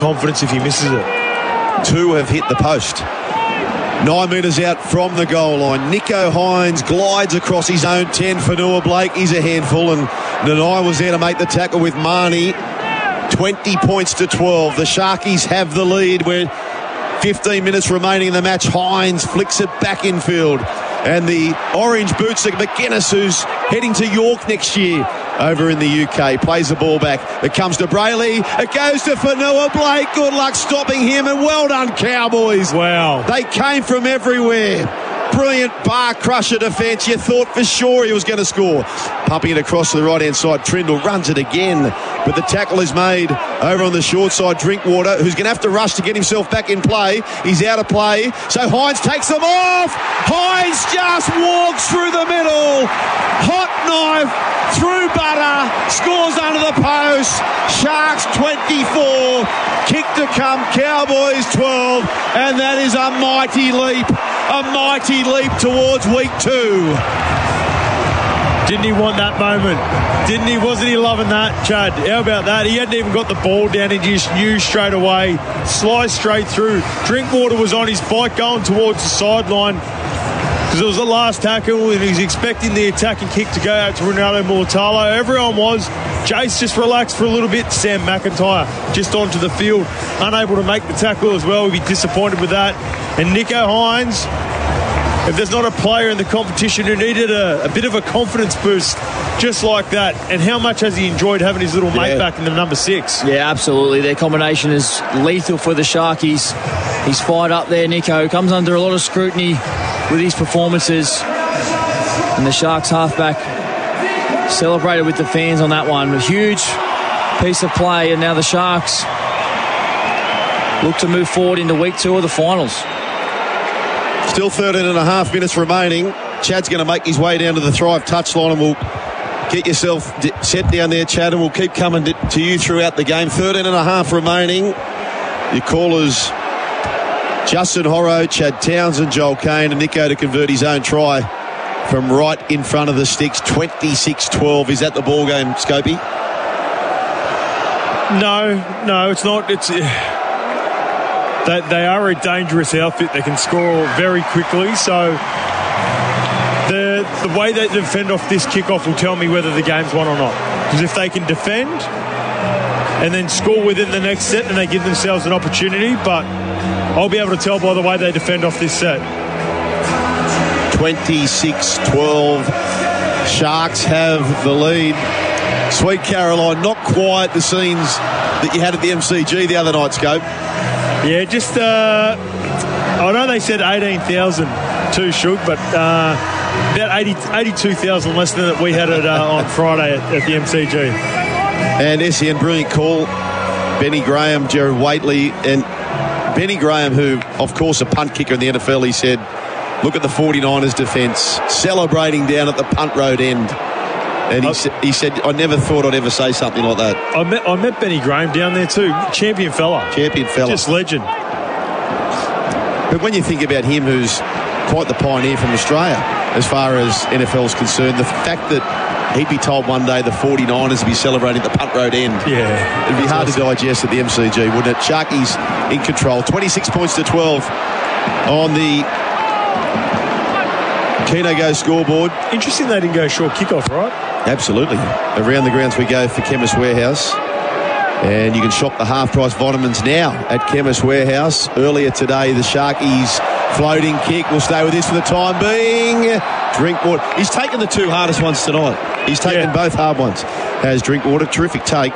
confidence if he misses it. 2 have hit the post. 9 metres out from the goal line. Nicho Hynes glides across his own 10 for Noah Blake. He's a handful, and Nanai was there to make the tackle with Marnie. 20 points to 12. The Sharkies have the lead. We're 15 minutes remaining in the match. Hynes flicks it back in field. And the orange boots of McGuinness, who's heading to York next year over in the UK, plays the ball back. It comes to Brayley. It goes to Fanua Blake. Good luck stopping him, and well done, Cowboys. Wow. They came from everywhere. Brilliant bar crusher defence. You thought for sure he was going to score. Pumping it across to the right-hand side. Trindle runs it again. But the tackle is made over on the short side. Drinkwater, who's going to have to rush to get himself back in play. He's out of play. So Hynes takes them off. Hynes just walks through the middle. Hot knife through butter. Scores under the post. Sharks 24. Kick to come. Cowboys 12. And that is a mighty leap. A mighty leap towards week 2. Didn't he want that moment? Didn't he? Wasn't he loving that, Chad? How about that? He hadn't even got the ball down. He just knew straight away. Slice straight through. Drinkwater was on his bike going towards the sideline because it was the last tackle and he's expecting the attacking kick to go out to Ronaldo Mortalo. Everyone was. Jace just relaxed for a little bit. Sam McIntyre just onto the field. Unable to make the tackle as well. He'd be disappointed with that. And Nicho Hynes, if there's not a player in the competition who needed a bit of a confidence boost just like that, and how much has he enjoyed having his little mate back in the number 6? Yeah, absolutely. Their combination is lethal for the Sharkies. He's fired up there, Nicho. Comes under a lot of scrutiny with his performances. And the Sharks halfback celebrated with the fans on that one. A huge piece of play, and now the Sharks look to move forward into week 2 of the finals. Still 13 and a half minutes remaining. Chad's going to make his way down to the Thrive touchline, and we'll get yourself set down there, Chad, and we'll keep coming to you throughout the game. 13 and a half remaining. Your callers, Justin Horro, Chad Townsend, Joel Kane, and Nicho to convert his own try from right in front of the sticks. 26-12. Is that the ball game, Scopey? No, it's not. It's... They are a dangerous outfit. They can score very quickly. So the way they defend off this kickoff will tell me whether the game's won or not. Because if they can defend and then score within the next set, then they give themselves an opportunity. But I'll be able to tell by the way they defend off this set. 26-12. Sharks have the lead. Sweet Caroline, not quite the scenes that you had at the MCG the other night, Scope. Yeah, just, I know they said 18,000 to Shug, but about 82,000 less than that we had it on Friday at the MCG. And SEN, brilliant call. Benny Graham, Jared Waitley, and Benny Graham, who, of course, a punt kicker in the NFL, he said, look at the 49ers defence, celebrating down at the punt road end. And he said, I never thought I'd ever say something like that. I met Benny Graham down there too. Champion fella. Just legend. But when you think about him, who's quite the pioneer from Australia as far as NFL's concerned, the fact that he'd be told one day the 49ers would be celebrating at the punt road end. Yeah. It'd be hard to digest at the MCG, wouldn't it? Sharkies in control. 26 points to 12 on the Keno Go scoreboard. Interesting they didn't go short kickoff, right? Absolutely. Around the grounds we go for Chemist Warehouse. And you can shop the half-price vitamins now at Chemist Warehouse. Earlier today, the Sharkies floating kick will stay with this for the time being. Drinkwater. He's taken the 2 hardest ones tonight. He's taken both hard ones. Has Drinkwater. Terrific take.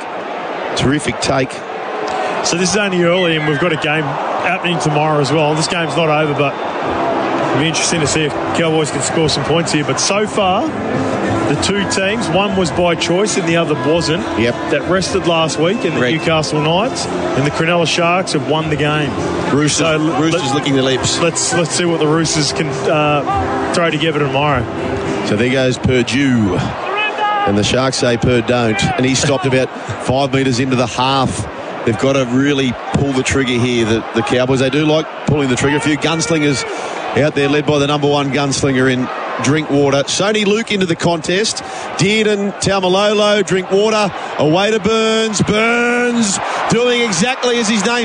So this is only early, and we've got a game happening tomorrow as well. This game's not over, but it'll be interesting to see if Cowboys can score some points here. But so far, the 2 teams, one was by choice and the other wasn't, that rested last week in the Newcastle Knights, and the Cronulla Sharks have won the game. Roosters licking their lips. Let's see what the Roosters can throw together tomorrow. So there goes Purdue. And the Sharks say Purd don't. And he stopped about 5 metres into the half. They've got to really pull the trigger here. The Cowboys, they do like pulling the trigger. A few gunslingers out there, led by the number 1 gunslinger in Drinkwater. Sony Luke into the contest. Dearden, Taumalolo, Drinkwater, away to Burns. Burns doing exactly as his name